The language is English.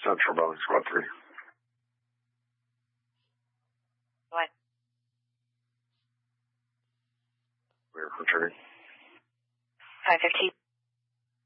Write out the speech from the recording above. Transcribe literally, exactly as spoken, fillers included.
Central Valley Squad three. What? We're returning. five fifteen.